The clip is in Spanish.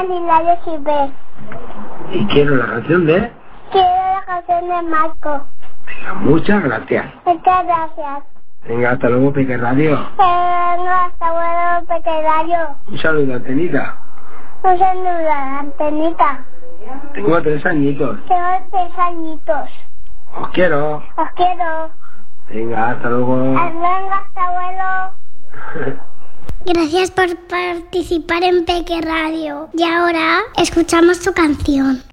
Hilario Gilbert. Y quiero la canción de... Quiero la canción de Marco. Venga, muchas gracias. Muchas gracias. Venga, hasta luego, Peque Radio. Hasta luego, Peque Radio. Un saludo, Antenita. Un saludo, Antenita. Tengo 3 añitos. Tengo 3 añitos. Os quiero. Os quiero. Venga, hasta luego. Venga, hasta luego. Gracias por participar en Peque Radio. Y ahora escuchamos tu canción.